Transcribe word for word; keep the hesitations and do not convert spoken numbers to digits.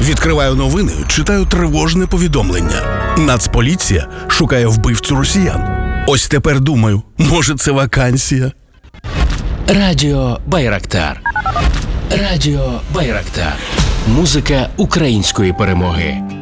Відкриваю новини, читаю тривожне повідомлення. Нацполіція шукає вбивцю росіян. Ось тепер думаю, може це вакансія? Радіо Байрактар. Радіо Байрактар. Музика української перемоги.